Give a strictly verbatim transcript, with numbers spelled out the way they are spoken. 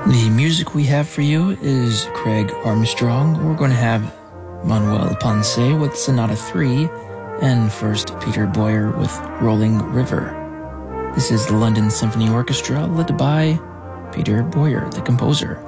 The music we have for you is Craig Armstrong. We're going to have Manuel Ponce with Sonata three, and first Peter Boyer with Rolling River. This is the London Symphony Orchestra, led by Peter Boyer, the composer.